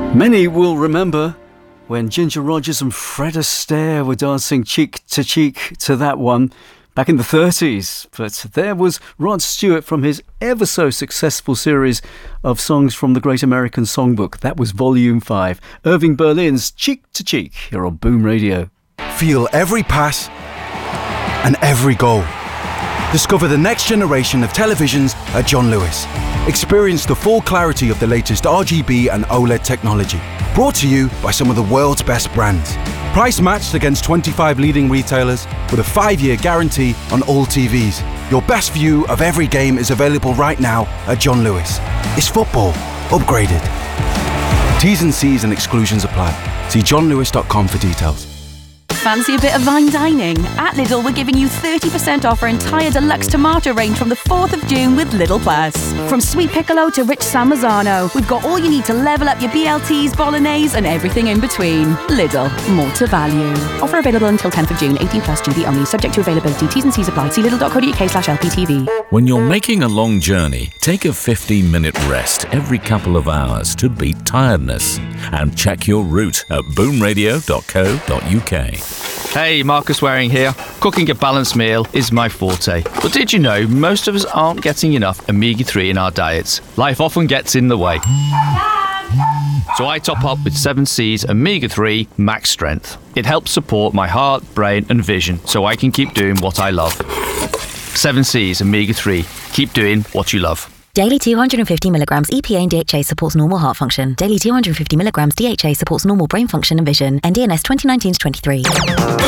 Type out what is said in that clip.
Many will remember when Ginger Rogers and Fred Astaire were dancing cheek to that one back in the 30s. But there was Rod Stewart from his ever so successful series of songs from the Great American Songbook. That was Volume 5. Irving Berlin's Cheek to Cheek here on Boom Radio. Feel every pass and every goal. Discover the next generation of televisions at John Lewis. Experience the full clarity of the latest RGB and OLED technology. Brought to you by some of the world's best brands. Price matched against 25 leading retailers with a 5-year guarantee on all TVs. Your best view of every game is available right now at John Lewis. It's football upgraded. T's and C's and exclusions apply. See johnlewis.com for details. Fancy a bit of fine dining? At Lidl, we're giving you 30% off our entire deluxe tomato range from the 4th of June with Lidl Plus. From sweet piccolo to rich San Marzano, we've got all you need to level up your BLTs, bolognese and everything in between. Lidl, more to value. Offer available until 10th of June, 18 plus GB only, subject to availability. T's and C's apply. See lidl.co.uk/LPTV. When you're making a long journey, take a 15-minute rest every couple of hours to beat tiredness. And check your route at boomradio.co.uk. Hey, Marcus Waring here. Cooking a balanced meal is my forte. But did you know most of us aren't getting enough omega-3 in our diets? Life often gets in the way. So I top up with 7C's Omega-3 Max Strength. It helps support my heart, brain and vision so I can keep doing what I love. 7C's Omega-3. Keep doing what you love. Daily 250 milligrams EPA and DHA supports normal heart function. Daily 250 milligrams DHA supports normal brain function and vision. NDNS 2019-23.